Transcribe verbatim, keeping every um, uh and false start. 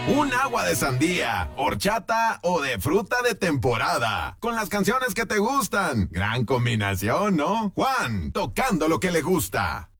Un agua de sandía, horchata o de fruta de temporada. Con las canciones que te gustan. Gran combinación, ¿no? Juan, tocando lo que le gusta.